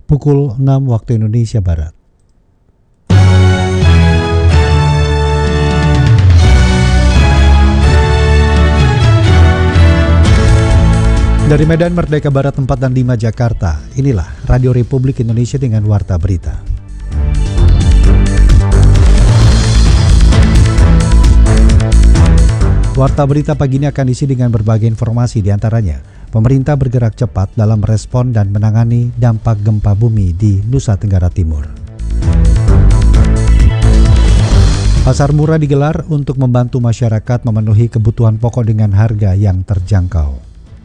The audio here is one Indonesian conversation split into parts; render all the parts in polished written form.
pukul 6 waktu Indonesia Barat. Dari Medan Merdeka Barat 4 dan 5 Jakarta, inilah Radio Republik Indonesia dengan Warta Berita. Warta Berita pagi ini akan diisi dengan berbagai informasi, diantaranya pemerintah bergerak cepat dalam respon dan menangani dampak gempa bumi di Nusa Tenggara Timur. Pasar murah digelar untuk membantu masyarakat memenuhi kebutuhan pokok dengan harga yang terjangkau.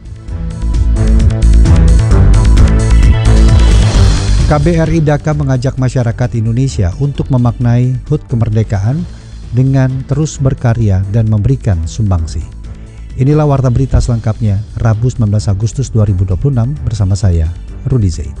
KBRI Dhaka mengajak masyarakat Indonesia untuk memaknai HUT kemerdekaan dengan terus berkarya dan memberikan sumbangsi. Inilah Warta Berita selengkapnya, Rabu 19 Agustus 2026 bersama saya, Rudi Zaid.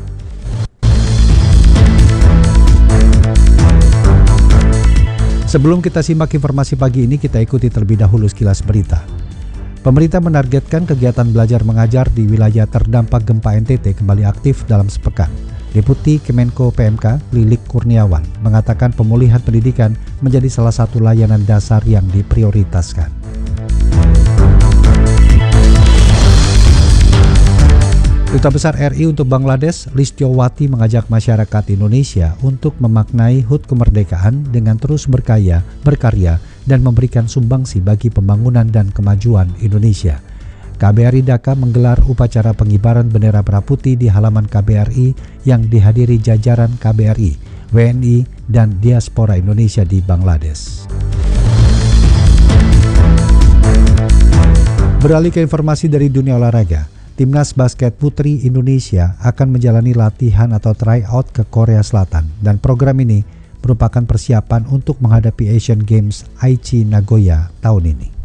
Sebelum kita simak informasi pagi ini, kita ikuti terlebih dahulu sekilas berita. Pemerintah menargetkan kegiatan belajar mengajar di wilayah terdampak gempa NTT kembali aktif dalam sepekan. Deputi Kemenko PMK Lilik Kurniawan mengatakan pemulihan pendidikan menjadi salah satu layanan dasar yang diprioritaskan. Duta Besar RI untuk Bangladesh, Listiowati, mengajak masyarakat Indonesia untuk memaknai HUT kemerdekaan dengan terus berkarya dan memberikan sumbangsi bagi pembangunan dan kemajuan Indonesia. KBRI Dhaka menggelar upacara pengibaran bendera merah putih di halaman KBRI yang dihadiri jajaran KBRI, WNI, dan diaspora Indonesia di Bangladesh. Beralih ke informasi dari dunia olahraga, Timnas Basket Putri Indonesia akan menjalani latihan atau tryout ke Korea Selatan, dan program ini merupakan persiapan untuk menghadapi Asian Games Aichi Nagoya tahun ini.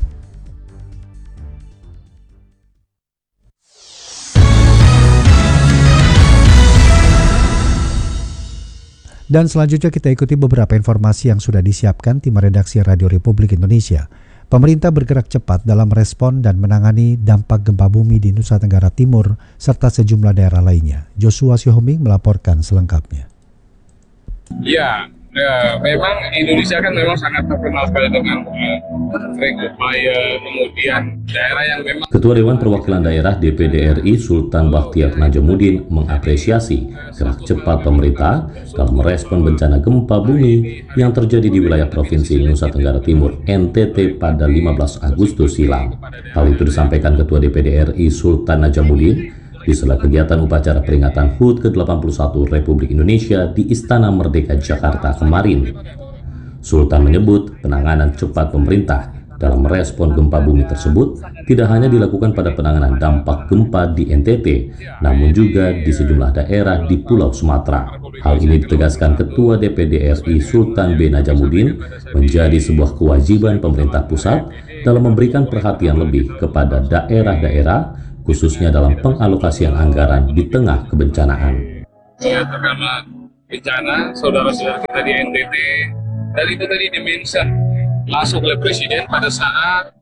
Dan selanjutnya kita ikuti beberapa informasi yang sudah disiapkan tim redaksi Radio Republik Indonesia. Pemerintah bergerak cepat dalam respon dan menangani dampak gempa bumi di Nusa Tenggara Timur serta sejumlah daerah lainnya. Joshua Sihombing melaporkan selengkapnya. Ya, memang Indonesia kan memang sangat terkenal sekali dengan upaya kemudian daerah yang memang. Ketua Dewan Perwakilan Daerah DPD RI Sultan Bakhtiar Najamuddin mengapresiasi gerak cepat pemerintah dalam merespon bencana gempa bumi yang terjadi di wilayah Provinsi Nusa Tenggara Timur NTT pada 15 Agustus silam. Hal itu disampaikan Ketua DPD RI Sultan Najamuddin di sela kegiatan upacara peringatan HUT ke-81 Republik Indonesia di Istana Merdeka Jakarta kemarin. Sultan menyebut penanganan cepat pemerintah dalam merespon gempa bumi tersebut tidak hanya dilakukan pada penanganan dampak gempa di NTT, namun juga di sejumlah daerah di Pulau Sumatera. Hal ini ditegaskan Ketua DPD RI Sultan B. Najamuddin menjadi sebuah kewajiban pemerintah pusat dalam memberikan perhatian lebih kepada daerah-daerah, khususnya dalam pengalokasian anggaran di tengah kebencanaan. Ya, terkena bencana saudara-saudara kita di NTT, dan itu tadi dimention langsung oleh Presiden pada saat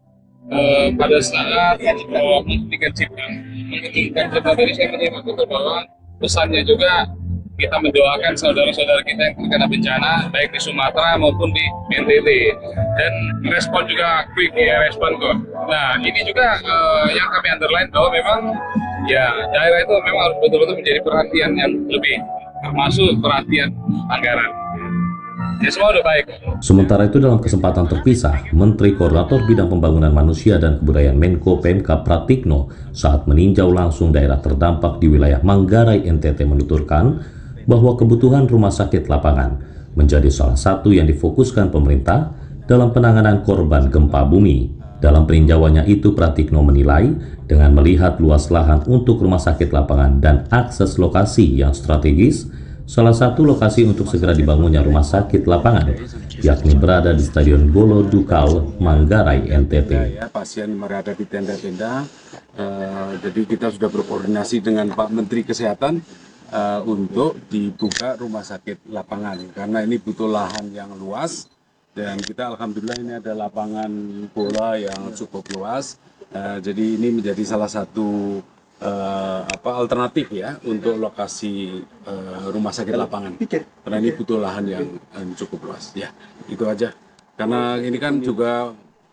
menghentikan cipta tadi. Saya menyimak betul bahwa pesannya juga kita mendoakan saudara-saudara kita yang terkena bencana baik di Sumatera maupun di NTT, dan respon juga quick ya, respon kok. Nah, ini juga yang kami underline bahwa memang ya daerah itu memang harus betul-betul menjadi perhatian yang lebih, termasuk perhatian anggaran. Ya, semua udah baik. Sementara itu dalam kesempatan terpisah, Menteri Koordinator Bidang Pembangunan Manusia dan Kebudayaan Menko PMK Pratikno saat meninjau langsung daerah terdampak di wilayah Manggarai NTT menuturkan bahwa kebutuhan rumah sakit lapangan menjadi salah satu yang difokuskan pemerintah dalam penanganan korban gempa bumi. Dalam peninjauannya itu, Pratikno menilai dengan melihat luas lahan untuk rumah sakit lapangan dan akses lokasi yang strategis, salah satu lokasi untuk segera dibangunnya rumah sakit lapangan, yakni berada di Stadion Golo Dukal, Manggarai, NTT. Pasien berada di tenda-tenda, jadi kita sudah berkoordinasi dengan Pak Menteri Kesehatan untuk dibuka rumah sakit lapangan, karena ini butuh lahan yang luas, dan kita alhamdulillah ini ada lapangan bola yang cukup luas, jadi ini menjadi salah satu alternatif ya untuk lokasi rumah sakit lapangan. Karena ini butuh lahan yang cukup luas. Ya, itu aja. Karena ini kan juga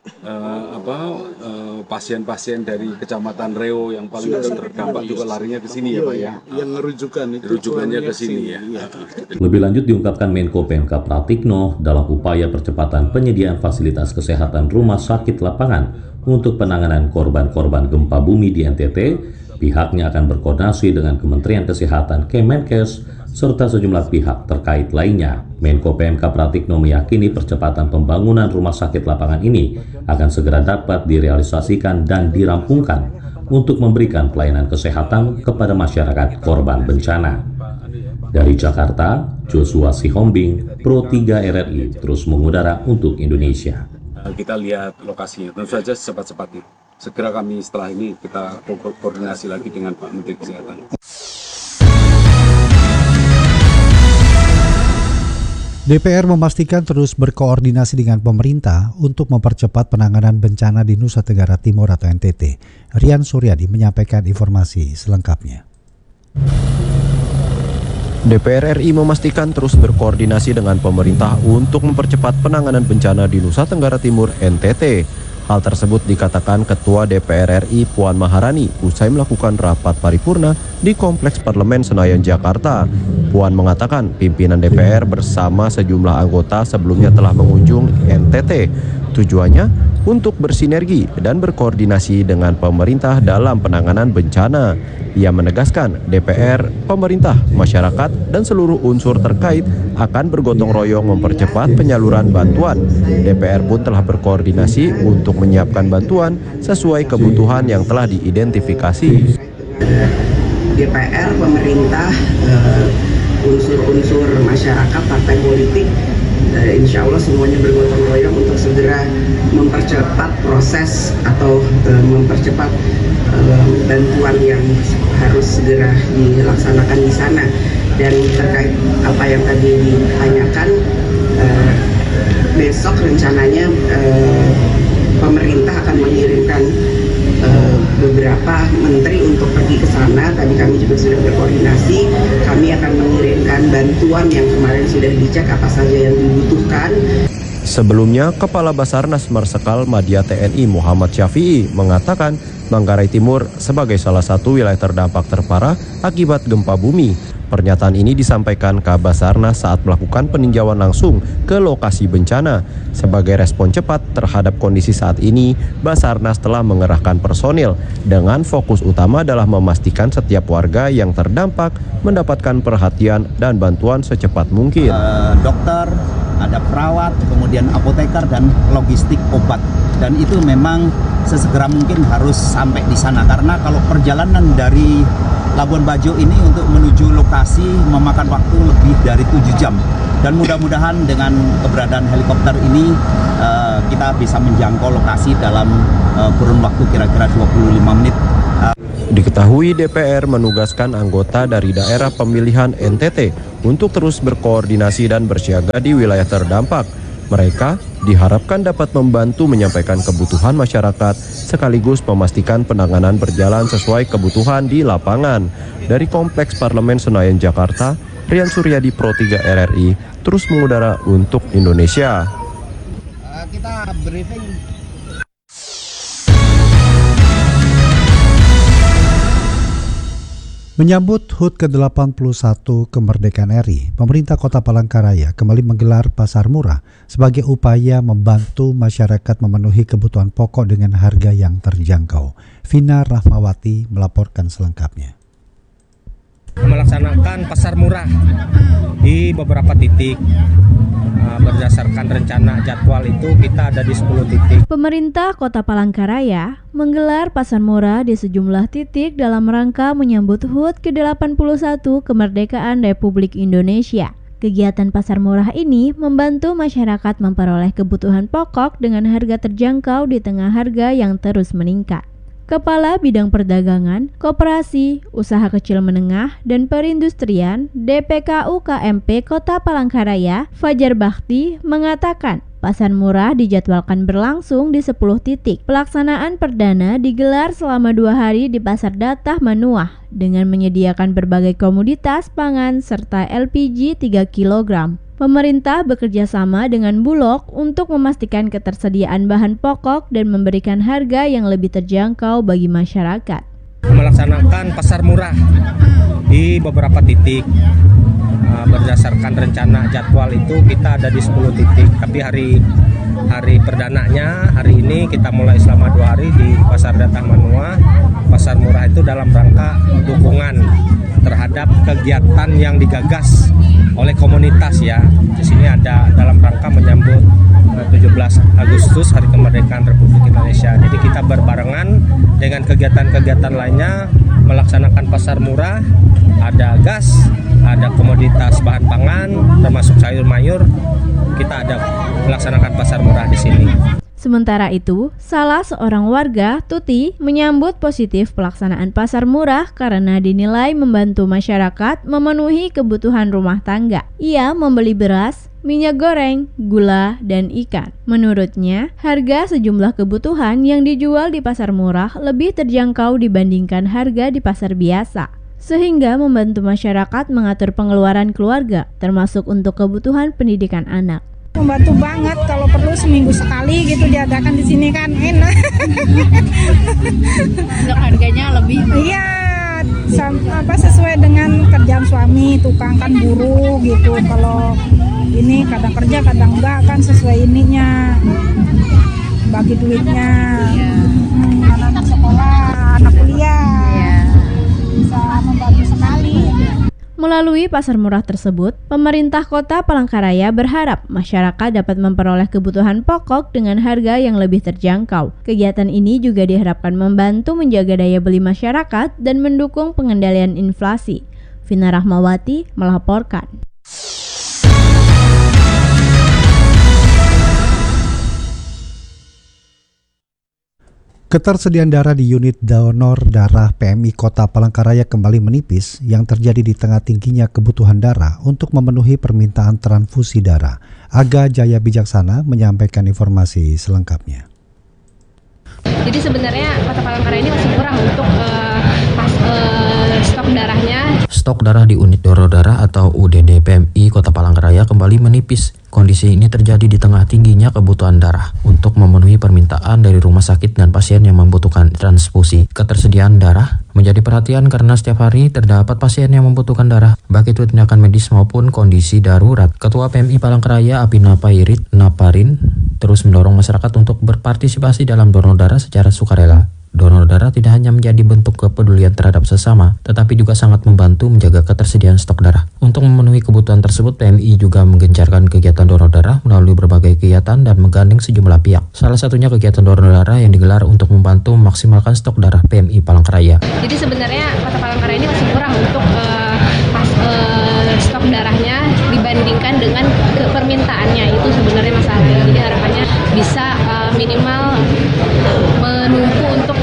pasien-pasien dari Kecamatan Reo yang paling terdampak juga larinya ke sini ya Pak ya. Yang rujukan itu Rujukannya ke sini ya. Lebih lanjut diungkapkan Menko PMK Pratikno dalam upaya percepatan penyediaan fasilitas kesehatan rumah sakit lapangan untuk penanganan korban-korban gempa bumi di NTT, pihaknya akan berkoordinasi dengan Kementerian Kesehatan Kemenkes serta sejumlah pihak terkait lainnya. Menko PMK Pratikno meyakini percepatan pembangunan rumah sakit lapangan ini akan segera dapat direalisasikan dan dirampungkan untuk memberikan pelayanan kesehatan kepada masyarakat korban bencana. Dari Jakarta, Joshua Sihombing, Pro 3 RRI terus mengudara untuk Indonesia. Kita lihat lokasinya, tentu saja secepat-cepatnya. Segera kami setelah ini kita koordinasi lagi dengan Pak Menteri Kesehatan. DPR memastikan terus berkoordinasi dengan pemerintah untuk mempercepat penanganan bencana di Nusa Tenggara Timur atau NTT. Rian Suryadi menyampaikan informasi selengkapnya. DPR RI memastikan terus berkoordinasi dengan pemerintah untuk mempercepat penanganan bencana di Nusa Tenggara Timur NTT. Hal tersebut dikatakan Ketua DPR RI Puan Maharani usai melakukan rapat paripurna di Kompleks Parlemen Senayan, Jakarta. Puan mengatakan pimpinan DPR bersama sejumlah anggota sebelumnya telah mengunjung NTT. Tujuannya untuk bersinergi dan berkoordinasi dengan pemerintah dalam penanganan bencana. Ia menegaskan DPR, pemerintah, masyarakat, dan seluruh unsur terkait akan bergotong royong mempercepat penyaluran bantuan. DPR pun telah berkoordinasi untuk menyiapkan bantuan sesuai kebutuhan yang telah diidentifikasi. DPR, pemerintah, unsur-unsur masyarakat, partai politik, insya Allah semuanya bergotong royong untuk segera mempercepat proses atau mempercepat bantuan yang harus segera dilaksanakan di sana. Dan terkait apa yang tadi ditanyakan, besok rencananya pemerintah akan mengirimkan beberapa menteri untuk pergi ke sana. Tadi kami juga sudah berkoordinasi, kami akan mengirimkan bantuan yang kemarin sudah dicek apa saja yang dibutuhkan. Sebelumnya, Kepala Basarnas Marsikal Madya TNI Muhammad Syafi'i mengatakan Manggarai Timur sebagai salah satu wilayah terdampak terparah akibat gempa bumi. Pernyataan ini disampaikan Kabasarnas saat melakukan peninjauan langsung ke lokasi bencana. Sebagai respon cepat terhadap kondisi saat ini, Basarnas telah mengerahkan personil dengan fokus utama adalah memastikan setiap warga yang terdampak mendapatkan perhatian dan bantuan secepat mungkin. Dokter, ada perawat, kemudian apoteker dan logistik obat. Dan itu memang sesegera mungkin harus sampai di sana karena kalau perjalanan dari Labuan Bajo ini untuk menuju lokasi memakan waktu lebih dari 7 jam. Dan mudah-mudahan dengan keberadaan helikopter ini kita bisa menjangkau lokasi dalam kurun waktu kira-kira 25 menit. Diketahui DPR menugaskan anggota dari daerah pemilihan NTT untuk terus berkoordinasi dan bersiaga di wilayah terdampak. Mereka diharapkan dapat membantu menyampaikan kebutuhan masyarakat sekaligus memastikan penanganan berjalan sesuai kebutuhan di lapangan. Dari Kompleks Parlemen Senayan, Jakarta, Rian Suryadi, Pro 3 RRI, terus mengudara untuk Indonesia. Kita briefing. Menyambut HUT ke-81 kemerdekaan RI, pemerintah Kota Palangkaraya kembali menggelar pasar murah sebagai upaya membantu masyarakat memenuhi kebutuhan pokok dengan harga yang terjangkau. Vina Rahmawati melaporkan selengkapnya. Melaksanakan pasar murah di beberapa titik. Berdasarkan rencana jadwal itu kita ada di 10 titik. Pemerintah Kota Palangkaraya menggelar pasar murah di sejumlah titik dalam rangka menyambut HUT ke-81 kemerdekaan Republik Indonesia. Kegiatan pasar murah ini membantu masyarakat memperoleh kebutuhan pokok dengan harga terjangkau di tengah harga yang terus meningkat. Kepala Bidang Perdagangan, Koperasi, Usaha Kecil Menengah, dan Perindustrian DPKU KMP Kota Palangkaraya, Fajar Bakti, mengatakan pasar murah dijadwalkan berlangsung di 10 titik. Pelaksanaan perdana digelar selama 2 hari di Pasar Datah Manuah dengan menyediakan berbagai komoditas pangan serta LPG 3 kg. Pemerintah bekerja sama dengan Bulog untuk memastikan ketersediaan bahan pokok dan memberikan harga yang lebih terjangkau bagi masyarakat. Melaksanakan pasar murah di beberapa titik. Berdasarkan rencana jadwal itu kita ada di 10 titik, tapi hari perdananya hari ini kita mulai selama 2 hari di Pasar Datah Manuah. Pasar murah itu dalam rangka dukungan terhadap kegiatan yang digagas oleh komunitas ya. Di sini ada dalam rangka menyambut 17 Agustus Hari Kemerdekaan Republik Indonesia. Jadi kita berbarengan dengan kegiatan-kegiatan lainnya melaksanakan pasar murah. Ada gas, ada komoditas bahan pangan, termasuk sayur mayur. Kita ada melaksanakan pasar murah di sini. Sementara itu, salah seorang warga, Tuti, menyambut positif pelaksanaan pasar murah karena dinilai membantu masyarakat memenuhi kebutuhan rumah tangga. Ia membeli beras, minyak goreng, gula, dan ikan. Menurutnya, harga sejumlah kebutuhan yang dijual di pasar murah lebih terjangkau dibandingkan harga di pasar biasa, sehingga membantu masyarakat mengatur pengeluaran keluarga, termasuk untuk kebutuhan pendidikan anak. Membantu banget, kalau perlu seminggu sekali gitu diadakan di sini kan enak. Untuk harganya lebih. Iya, sesuai dengan kerjaan suami, tukang kan buruh gitu. Kalau ini kadang kerja kadang enggak kan sesuai ininya, bagi duitnya. Anak-anak sekolah, anak kuliah, bisa membantu sekali. Melalui pasar murah tersebut, pemerintah Kota Palangkaraya berharap masyarakat dapat memperoleh kebutuhan pokok dengan harga yang lebih terjangkau. Kegiatan ini juga diharapkan membantu menjaga daya beli masyarakat dan mendukung pengendalian inflasi. Vina Rahmawati melaporkan. Ketersediaan darah di unit donor darah PMI Kota Palangkaraya kembali menipis yang terjadi di tengah tingginya kebutuhan darah untuk memenuhi permintaan transfusi darah. Aga Jaya Bijaksana menyampaikan informasi selengkapnya. Jadi sebenarnya Kota Palangkaraya ini masih kurang untuk stok darahnya. Stok darah di unit donor darah atau UDD PMI Kota Palangkaraya kembali menipis. Kondisi ini terjadi di tengah tingginya kebutuhan darah untuk memenuhi permintaan dari rumah sakit dan pasien yang membutuhkan transfusi. Ketersediaan darah menjadi perhatian karena setiap hari terdapat pasien yang membutuhkan darah, baik itu tindakan medis maupun kondisi darurat. Ketua PMI Palangkaraya Apina Pairit Naparin terus mendorong masyarakat untuk berpartisipasi dalam donor darah secara sukarela. Donor darah tidak hanya menjadi bentuk kepedulian terhadap sesama, tetapi juga sangat membantu menjaga ketersediaan stok darah. Untuk memenuhi kebutuhan tersebut, PMI juga menggencarkan kegiatan donor darah melalui berbagai kegiatan dan menggandeng sejumlah pihak. Salah satunya kegiatan donor darah yang digelar untuk membantu memaksimalkan stok darah PMI Palangkaraya. Jadi sebenarnya Kota Palangkaraya ini masih kurang untuk stok darahnya dibandingkan dengan permintaannya, itu sebenarnya masalahnya. Jadi harapannya bisa minimal menunggu untuk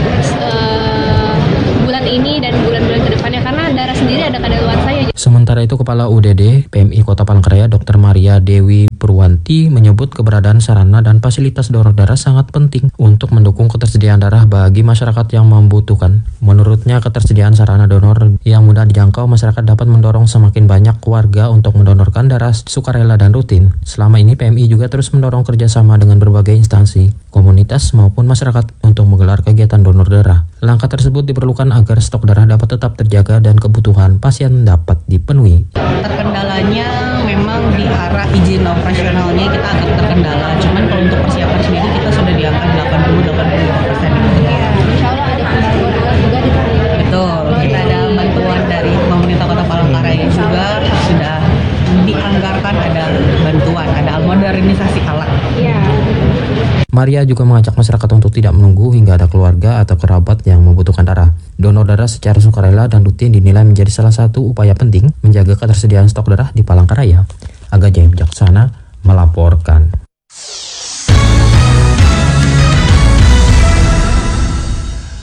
bulan ini dan bulan-bulan kedepannya, karena darah sendiri ada kadaluarsa ya. Sementara itu, Kepala UDD PMI Kota Palangkaraya Dr. Maria Dewi Purwanti menyebut keberadaan sarana dan fasilitas donor darah sangat penting untuk mendukung ketersediaan darah bagi masyarakat yang membutuhkan. Menurutnya, ketersediaan sarana donor yang mudah dijangkau masyarakat dapat mendorong semakin banyak warga untuk mendonorkan darah sukarela dan rutin. Selama ini PMI juga terus mendorong kerjasama dengan berbagai instansi, komunitas maupun masyarakat untuk menggelar kegiatan donor darah. Langkah tersebut diperlukan agar stok darah dapat tetap terjaga dan kebutuhan pasien dapat dipenuhi. Terkendalanya memang di arah izin operasionalnya kita agak terkendala. Cuman kalau untuk persiapan sendiri kita sudah di angka 80-85%. Ya, insya Allah ada bantuan juga di sini. Betul, kita ada bantuan dari pemerintah Kota Palangkaraya juga sudah dianggarkan ada bantuan, ada modernisasi alat. Iya. Maria juga mengajak masyarakat untuk tidak menunggu hingga ada keluarga atau kerabat yang membutuhkan darah. Donor darah secara sukarela dan rutin dinilai menjadi salah satu upaya penting menjaga ketersediaan stok darah di Palangkaraya. Aga Jaya Bijaksana melaporkan.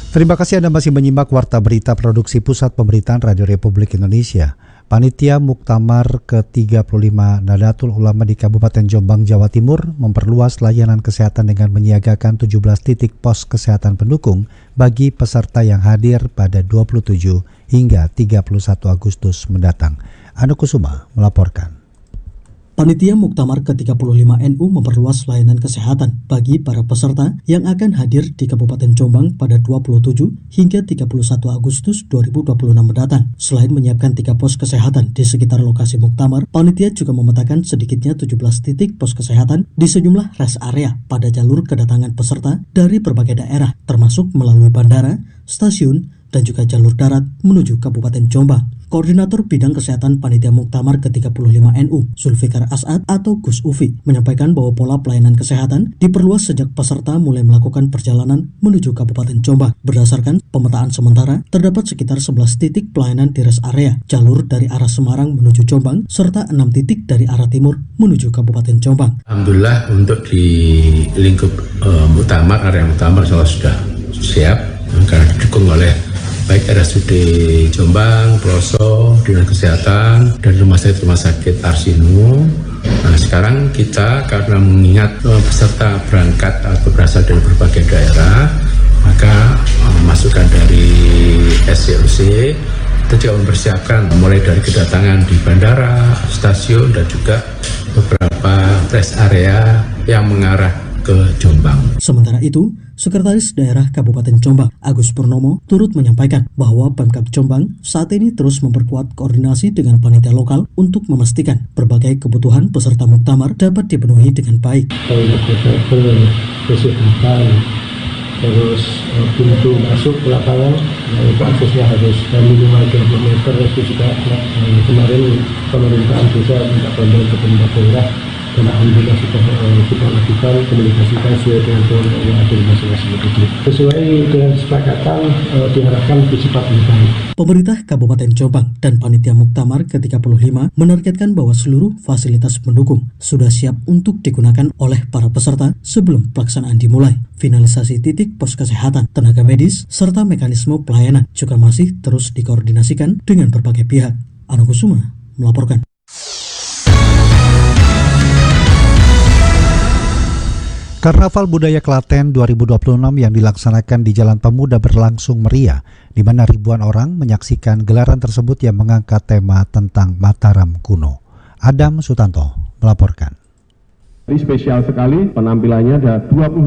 Terima kasih Anda masih menyimak Warta Berita Produksi Pusat Pemberitaan Radio Republik Indonesia. Panitia Muktamar ke-35 Nadatul Ulama di Kabupaten Jombang, Jawa Timur memperluas layanan kesehatan dengan menyiagakan 17 titik pos kesehatan pendukung bagi peserta yang hadir pada 27 hingga 31 Agustus mendatang. Anu Kusuma melaporkan. Panitia Muktamar ke-35 NU memperluas layanan kesehatan bagi para peserta yang akan hadir di Kabupaten Jombang pada 27 hingga 31 Agustus 2026 mendatang. Selain menyiapkan 3 pos kesehatan di sekitar lokasi Muktamar, panitia juga memetakan sedikitnya 17 titik pos kesehatan di sejumlah rest area pada jalur kedatangan peserta dari berbagai daerah, termasuk melalui bandara, stasiun, dan juga jalur darat menuju Kabupaten Jombang. Koordinator Bidang Kesehatan Panitia Muktamar ke-35 NU, Zulfikar As'ad atau Gus Ufi, menyampaikan bahwa pola pelayanan kesehatan diperluas sejak peserta mulai melakukan perjalanan menuju Kabupaten Jombang. Berdasarkan pemetaan sementara, terdapat sekitar 11 titik pelayanan di rest area, jalur dari arah Semarang menuju Jombang, serta 6 titik dari arah timur menuju Kabupaten Jombang. Alhamdulillah untuk di lingkup Muktamar, area Muktamar sudah siap karena didukung oleh baik RSUD Jombang, Ploso, Dinas Kesehatan, dan Rumah Sakit Arsino. Nah sekarang kita karena mengingat peserta berangkat atau berasal dari berbagai daerah, maka masukan dari SCOC kita juga mempersiapkan mulai dari kedatangan di bandara, stasiun, dan juga beberapa rest area yang mengarah ke Jombang. Sementara itu, Sekretaris Daerah Kabupaten Jombang, Agus Purnomo, turut menyampaikan bahwa Pemkab Jombang saat ini terus memperkuat koordinasi dengan panitia lokal untuk memastikan berbagai kebutuhan peserta muktamar dapat dipenuhi dengan baik. Kesehatan, terus pintu masuk ke lapangan, itu aksesnya harus minimal 20 meter, itu juga kemarin pemerintahan desa minta bantuan ke pemerintah daerah. Dan alhamdulillah sudah kita lakukan komunikasikan sesuai dengan yang ada di masing-masing titik. Sesuai dengan kesepakatan diharapkan bersifat lebih baik. Pemerintah Kabupaten Jombang dan Panitia Muktamar ke-35 menargetkan bahwa seluruh fasilitas pendukung sudah siap untuk digunakan oleh para peserta sebelum pelaksanaan dimulai. Finalisasi titik pos kesehatan, tenaga medis, serta mekanisme pelayanan juga masih terus dikoordinasikan dengan berbagai pihak. Anu Kusuma melaporkan. Karnaval Budaya Klaten 2026 yang dilaksanakan di Jalan Pemuda berlangsung meriah, di mana ribuan orang menyaksikan gelaran tersebut yang mengangkat tema tentang Mataram kuno. Adam Sutanto melaporkan. Ini spesial sekali, penampilannya ada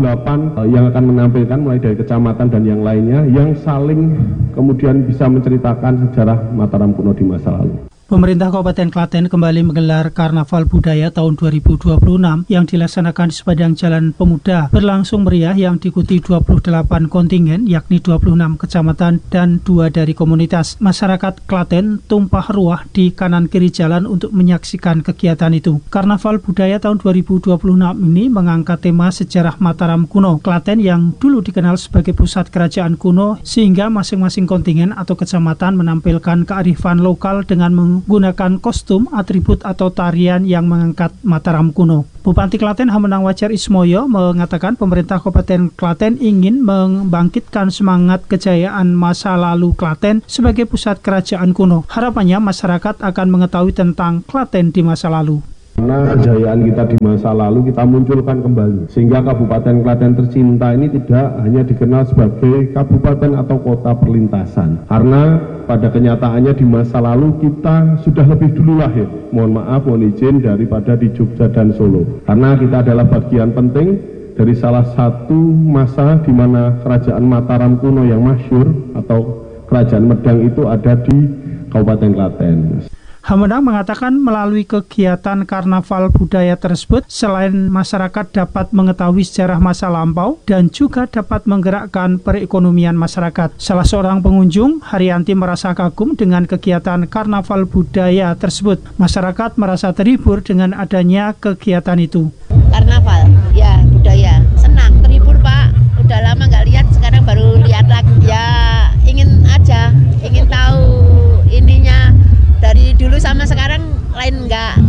28 yang akan menampilkan mulai dari kecamatan dan yang lainnya yang saling kemudian bisa menceritakan sejarah Mataram kuno di masa lalu. Pemerintah Kabupaten Klaten kembali menggelar Karnaval Budaya tahun 2026 yang dilaksanakan di sepanjang Jalan Pemuda berlangsung meriah yang diikuti 28 kontingen yakni 26 kecamatan dan 2 dari komunitas. Masyarakat Klaten tumpah ruah di kanan kiri jalan untuk menyaksikan kegiatan itu. Karnaval Budaya tahun 2026 ini mengangkat tema sejarah Mataram kuno Klaten yang dulu dikenal sebagai pusat kerajaan kuno, sehingga masing-masing kontingen atau kecamatan menampilkan kearifan lokal dengan menggunakan kostum, atribut atau tarian yang mengangkat Mataram kuno. Bupati Klaten Hamenang Wajar Ismoyo mengatakan pemerintah Kabupaten Klaten ingin membangkitkan semangat kejayaan masa lalu Klaten sebagai pusat kerajaan kuno. Harapannya masyarakat akan mengetahui tentang Klaten di masa lalu. Karena kejayaan kita di masa lalu kita munculkan kembali, sehingga Kabupaten Klaten tercinta ini tidak hanya dikenal sebagai kabupaten atau kota perlintasan. Karena pada kenyataannya di masa lalu kita sudah lebih dulu lahir, mohon maaf, mohon izin, daripada di Jogja dan Solo. Karena kita adalah bagian penting dari salah satu masa di mana kerajaan Mataram kuno yang masyhur atau kerajaan Medang itu ada di Kabupaten Klaten. Hamenang mengatakan melalui kegiatan karnaval budaya tersebut, selain masyarakat dapat mengetahui sejarah masa lampau dan juga dapat menggerakkan perekonomian masyarakat. Salah seorang pengunjung, Haryanti, merasa kagum dengan kegiatan karnaval budaya tersebut. Masyarakat merasa terhibur dengan adanya kegiatan itu. Karnaval, ya budaya, senang, terhibur Pak. Udah lama nggak lihat, sekarang baru lihat lagi. Ya ingin aja, ingin tahu ininya. Dari dulu sama sekarang lain enggak.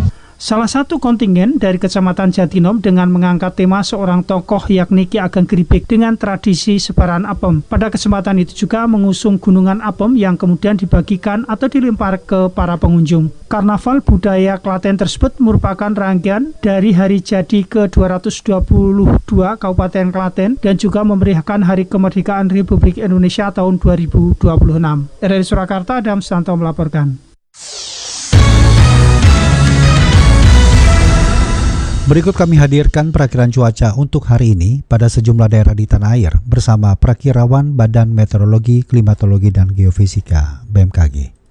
Salah satu kontingen dari Kecamatan Jatinom dengan mengangkat tema seorang tokoh yakni Ki Ageng Gribek dengan tradisi sebaran apem. Pada kesempatan itu juga mengusung gunungan apem yang kemudian dibagikan atau dilempar ke para pengunjung. Karnaval budaya Klaten tersebut merupakan rangkaian dari hari jadi ke-222 Kabupaten Klaten dan juga memeriahkan Hari Kemerdekaan Republik Indonesia tahun 2026. RRI Surakarta, Adam Sutanto melaporkan. Berikut kami hadirkan perakiran cuaca untuk hari ini pada sejumlah daerah di tanah air bersama Prakirawan Badan Meteorologi, Klimatologi, dan Geofisika (BMKG).